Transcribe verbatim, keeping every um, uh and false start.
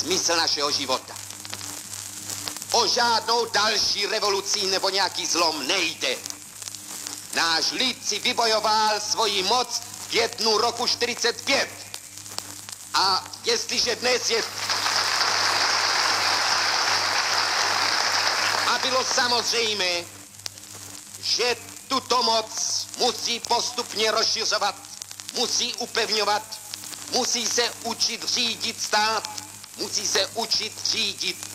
smysl našeho života. O žádnou další revoluci nebo nějaký zlom nejde. Náš lid si vybojoval svoji moc v květnu roku čtyřicet pět. A jestliže dnes je... A bylo samozřejmé, že tuto moc musí postupně rozšiřovat, musí upevňovat, musí se učit řídit stát, musí se učit řídit